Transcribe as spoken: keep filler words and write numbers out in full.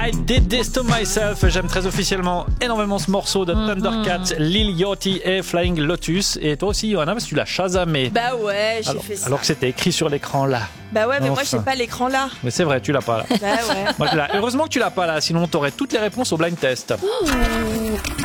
I Did This To Myself. J'aime très officiellement énormément ce morceau de Thundercat, Lil Yachty et Flying Lotus. Et toi aussi, Johanna, parce que tu l'as chasamé. Bah ouais, j'ai alors, fait ça. alors que c'était écrit sur l'écran là. Bah ouais, mais enfin. moi j'ai pas l'écran là. Mais c'est vrai, tu l'as pas là. Bah ouais. Moi, je l'ai. Heureusement que tu l'as pas là, sinon t'aurais toutes les réponses au blind test.